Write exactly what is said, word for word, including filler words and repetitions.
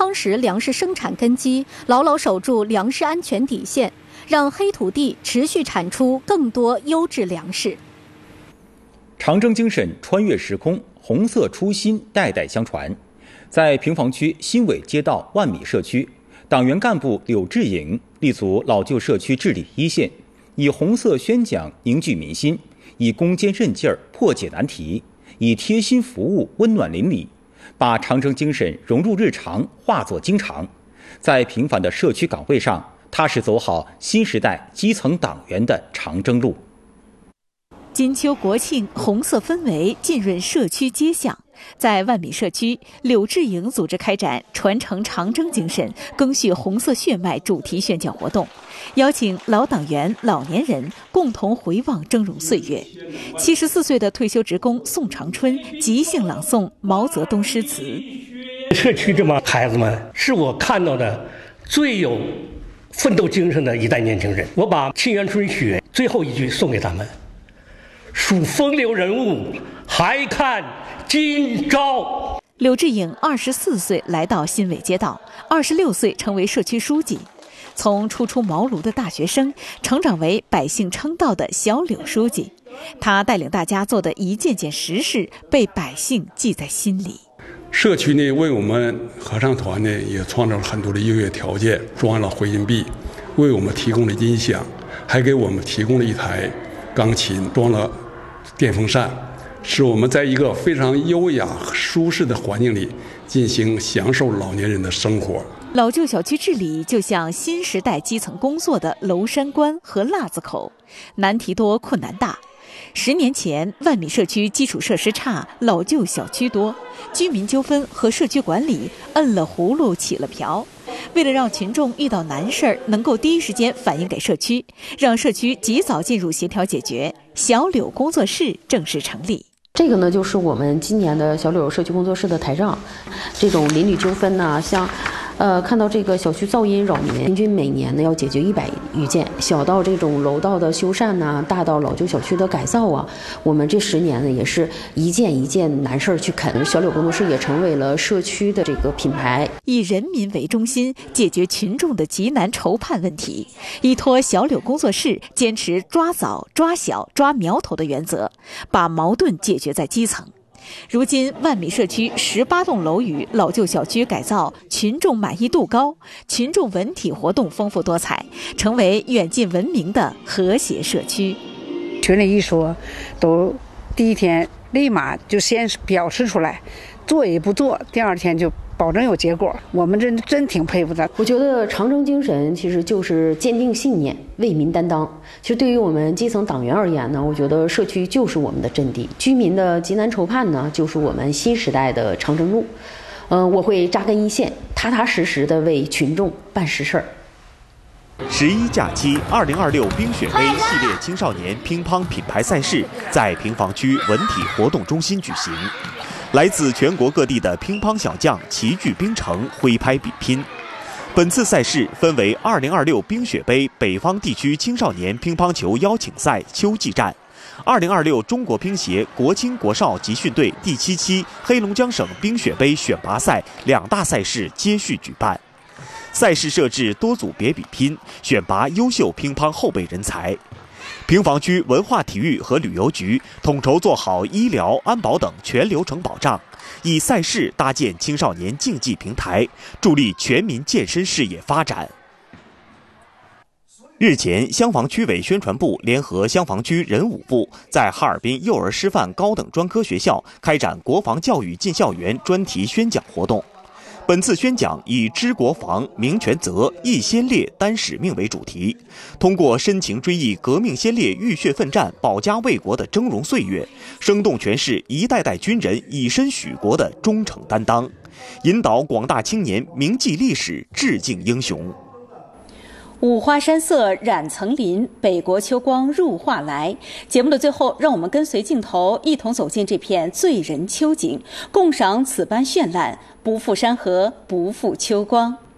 当时粮食生产根基，牢牢守住粮食安全底线，让黑土地持续产出更多优质粮食。 长征精神穿越时空，红色初心代代相传。在平房区新伟街道万米社区，党员干部柳志颖立足老旧社区治理一线，以红色宣讲凝聚民心，以攻坚韧劲儿破解难题，以贴心服务温暖邻里，把长征精神融入日常，化作经常。在平凡的社区岗位上，踏实走好新时代基层党员的长征路。 金秋国庆，红色氛围浸润社区街巷。在万米社区，柳志颖组织开展传承长征精神、赓续红色血脉主题宣讲活动，邀请老党员、老年人共同回望峥嵘岁月。七十四岁的退休职工宋长春即兴朗诵毛泽东诗词。 社区这帮孩子们是我看到的最有奋斗精神的一代年轻人。我把《沁园春·雪》最后一句送给他们：数风流人物，还看今朝。 柳志颖二十四岁来到新伟街道，二十六岁成为社区书记，从初出茅庐的大学生成长为百姓称道的小柳书记。他带领大家做的一件件实事被百姓记在心里。 社区呢为我们合唱团呢也创造了很多的优越条件，装了回音壁，为我们提供了音响，还给我们提供了一台钢琴，装了电风扇，使我们在一个非常优雅舒适的环境里进行享受老年人的生活。 老旧小区治理就像新时代基层工作的娄山关和腊子口，难题多困难大。十年前，万米社区基础设施差，老旧小区多，居民纠纷和社区管理摁了葫芦起了瓢。为了让群众遇到难事儿能够第一时间反映给社区，让社区及早进入协调解决，小柳工作室正式成立。 这个呢，就是我们今年的小柳社区工作室的台账。这种邻里纠纷呢，像呃，看到这个小区噪音扰民，平均每年呢要解决一百余件，小到这种楼道的修缮呐、啊，大到老旧小区的改造啊，我们这十年呢也是一件一件难事儿去啃。小柳工作室也成为了社区的这个品牌， 以人民为中心，解决群众的急难愁盼问题。依托小柳工作室，坚持抓早、抓小、抓苗头的原则，把矛盾解决在基层。如今，万米社区十八栋楼宇老旧小区改造，群众满意度高，群众文体活动丰富多彩，成为远近闻名的和谐社区。 群里一说，都第一天立马就先表示出来，做也不做，第二天就保证有结果。我们真真挺佩服的。 我觉得长征精神其实就是坚定信念，为民担当。其实对于我们基层党员而言呢，我觉得社区就是我们的阵地，居民的急难愁盼呢，就是我们新时代的长征路。嗯、呃，我会扎根一线，踏踏实实的为群众办实事儿。 十一假期二零二六冰雪杯系列青少年乒乓品牌赛事在平房区文体活动中心举行，来自全国各地的乒乓小将齐聚冰城，挥拍比拼。本次赛事分为二零二六冰雪杯北方地区青少年乒乓球邀请赛秋季战、二零二六中国乒协国青国少集训队第七期黑龙江省冰雪杯选拔赛两大赛事接续举办。赛事设置多组别比拼，选拔优秀乒乓后备人才。平房区文化体育和旅游局统筹做好医疗、安保等全流程保障，以赛事搭建青少年竞技平台，助力全民健身事业发展。日前，襄房区委宣传部联合襄房区人武部，在哈尔滨幼儿师范高等专科学校开展国防教育进校园专题宣讲活动。本次宣讲以知国防、明权责、义先烈、担使命为主题，通过深情追忆革命先烈浴血奋战、保家卫国的峥嵘岁月，生动诠释一代代军人以身许国的忠诚担当，引导广大青年铭记历史、致敬英雄。 五花山色染层林，北国秋光入画来。节目的最后，让我们跟随镜头一同走进这片醉人秋景，共赏此般绚烂，不负山河，不负秋光。